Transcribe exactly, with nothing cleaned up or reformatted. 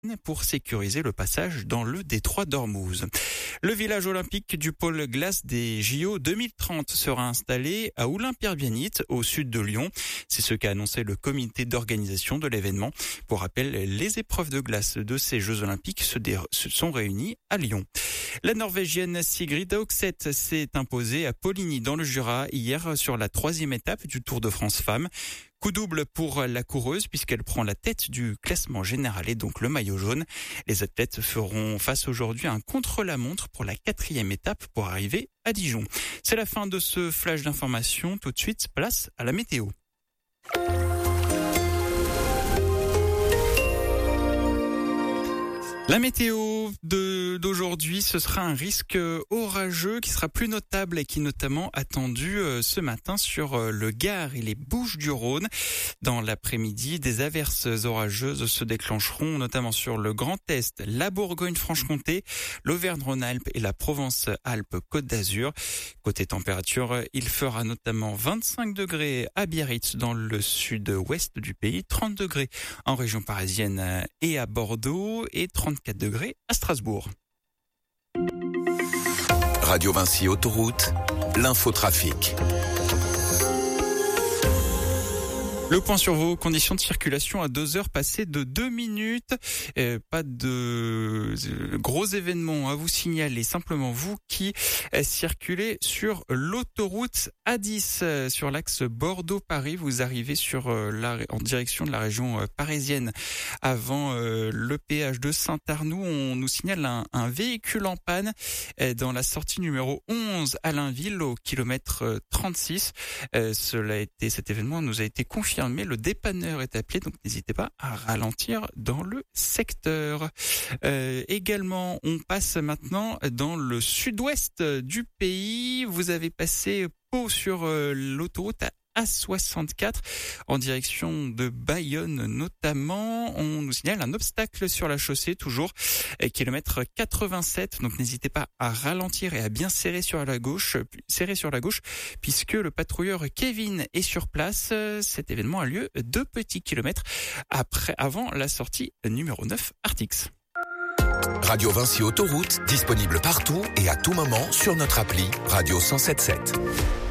pour sécuriser le passage dans le détroit d'Ormuz. Le village olympique du pôle glace des J O deux mille trente sera installé à Oulin-Pierre-Biennite, au sud de Lyon. C'est ce qu'a annoncé le comité d'organisation de l'événement. Pour rappel, les épreuves de glace de ces Jeux olympiques se, dé- se sont réunies à Lyon. La Norvégienne Sigrid Auxeth s'est imposée à Poligny dans le Jura hier sur la troisième étape du Tour de France Femmes. Coup double pour la coureuse puisqu'elle prend la tête du classement général et donc le maillot jaune. Les athlètes feront face aujourd'hui à un contre-la-montre pour la quatrième étape pour arriver à Dijon. C'est la fin de ce flash d'information. Tout de suite, place à la météo. La météo de, d'aujourd'hui, ce sera un risque orageux qui sera plus notable et qui est notamment attendu ce matin sur le Gard et les Bouches-du-Rhône. Dans l'après-midi, des averses orageuses se déclencheront notamment sur le Grand Est, la Bourgogne-Franche-Comté, l'Auvergne-Rhône-Alpes et la Provence-Alpes-Côte d'Azur. Côté température, il fera notamment vingt-cinq degrés à Biarritz dans le sud-ouest du pays, trente degrés en région parisienne et à Bordeaux et trente-quatre degrés à Strasbourg. Radio Vinci Autoroute, l'infotrafic. Le point sur vos conditions de circulation à deux heures passées de deux minutes. Euh, pas de euh, gros événements à vous signaler. Simplement vous qui euh, circulez sur l'autoroute A dix euh, sur l'axe Bordeaux-Paris. Vous arrivez sur euh, la, en direction de la région euh, parisienne avant euh, le péage de Saint-Arnoux. On nous signale un, un véhicule en panne euh, dans la sortie numéro onze à Allainville au kilomètre euh, trente-six. Euh, cela a été, cet événement nous a été confirmé. Mais le dépanneur est appelé, donc n'hésitez pas à ralentir dans le secteur. Euh, également, on passe maintenant dans le sud-ouest du pays. Vous avez passé Pau sur euh, l'autoroute à A soixante-quatre en direction de Bayonne notamment. On nous signale un obstacle sur la chaussée toujours, kilomètre quatre-vingt-sept. Donc n'hésitez pas à ralentir et à bien serrer sur la gauche, serrer sur la gauche, puisque le patrouilleur Kevin est sur place. Cet événement a lieu deux petits kilomètres après, avant la sortie numéro neuf Artix. Radio Vinci Autoroute, disponible partout et à tout moment sur notre appli Radio cent soixante-dix-sept.